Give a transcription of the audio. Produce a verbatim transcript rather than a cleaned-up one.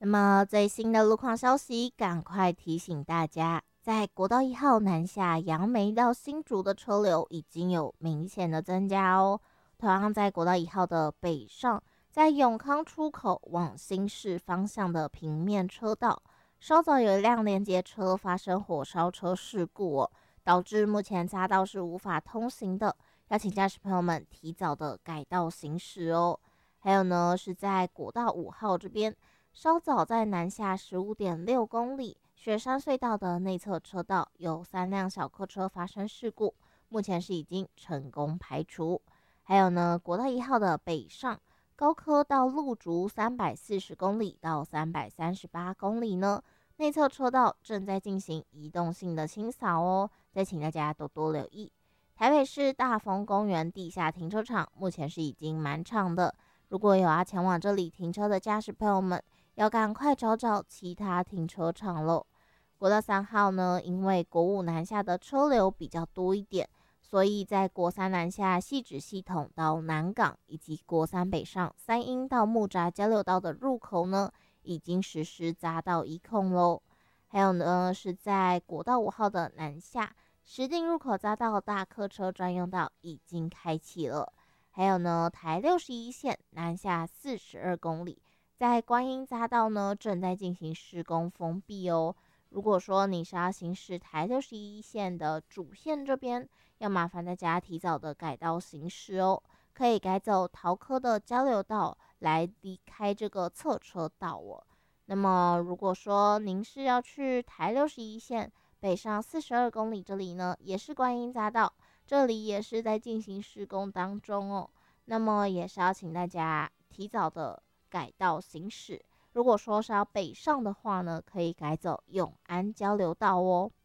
那么最新的路况消息，赶快提醒大家，在国道一号南下杨梅到新竹的车流已经有明显的增加哦。同样在国道一号的北上，在永康出口往新市方向的平面车道，稍早有一辆连接车发生火烧车事故哦，导致目前匝道是无法通行的，要请驾驶朋友们提早的改道行驶哦。还有呢，是在国道五号这边。稍早在南下十五点六公里雪山隧道的内侧车道有三辆小客车发生事故，目前是已经成功排除。还有呢，国道一号的北上高科到路竹三百四十公里到三百三十八公里呢，内侧车道正在进行移动性的清扫哦，再请大家多多留意。台北市大丰公园地下停车场目前是已经满场的，如果有要前往这里停车的驾驶朋友们，要赶快找找其他停车场喽。国道三号呢，因为国五南下的车流比较多一点，所以在国三南下汐止系统到南港，以及国三北上三鹰到木栅交流道的入口呢，已经实施匝道一控喽。还有呢，是在国道五号的南下石碇入口匝道大客车专用道已经开启了。还有呢，台六十一线南下四十二公里。在观音匝道呢，正在进行施工封闭哦。如果说你是要行驶台六十一线的主线这边，要麻烦大家提早的改道行驶哦，可以改走桃科的交流道来离开这个侧车道哦。那么如果说您是要去台六十一线北上四十二公里这里呢，也是观音匝道，这里也是在进行施工当中哦。那么也是要请大家提早的改道行驶。如果说是要北上的话呢，可以改走永安交流道哦。